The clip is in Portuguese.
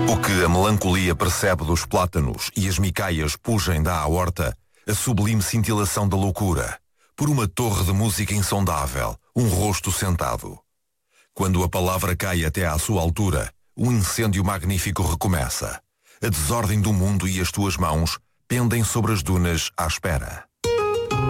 O que a melancolia percebe dos plátanos e as micaias pujem da aorta, a sublime cintilação da loucura, por uma torre de música insondável, um rosto sentado. Quando a palavra cai até à sua altura, um incêndio magnífico recomeça. A desordem do mundo e as tuas mãos pendem sobre as dunas à espera.